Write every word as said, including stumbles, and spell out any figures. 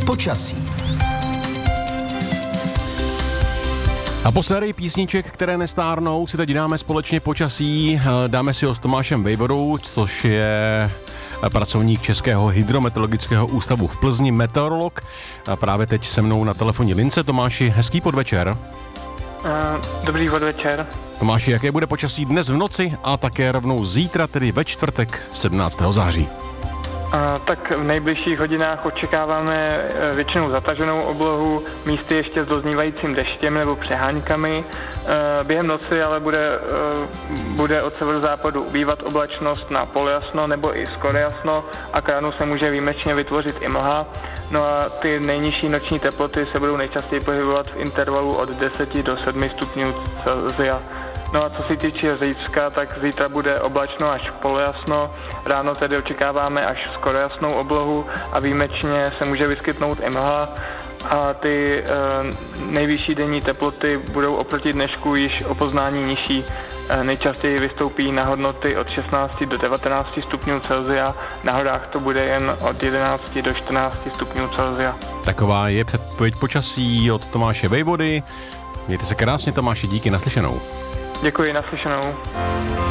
počasí. A po sérii písniček, které nestárnou, si teď dáme společně počasí. Dáme si ho s Tomášem Vejvodou, což je pracovník Českého hydrometeorologického ústavu v Plzni, meteorolog. A právě teď se mnou na telefonní lince. Tomáši, hezký podvečer. Uh, dobrý podvečer. Tomáši, jaké bude počasí dnes v noci a také rovnou zítra, tedy ve čtvrtek sedmnáctého září? Uh, tak v nejbližších hodinách očekáváme uh, většinou zataženou oblohu, místy ještě s doznívajícím deštěm nebo přeháňkami. Uh, během noci ale bude, uh, bude od severozápadu ubývat oblačnost na polojasno nebo i skoro jasno a k ránu se může výjimečně vytvořit i mlha. No a ty nejnižší noční teploty se budou nejčastěji pohybovat v intervalu od deseti do sedmi stupňů Celsia. No a co se týče zítřka, tak zítra bude oblačno až polojasno, ráno tedy očekáváme až skoro jasnou oblohu a výjimečně se může vyskytnout i mlha a ty e, nejvyšší denní teploty budou oproti dnešku již o poznání nižší. E, nejčastěji vystoupí na hodnoty od šestnácti do devatenácti stupňů Celsia, na horách to bude jen od jedenácti do čtrnácti stupňů Celsia. Taková je předpověď počasí od Tomáše Vejvody. Mějte se krásně, Tomáši, díky, naslyšenou. Děkuji, naslyšenou.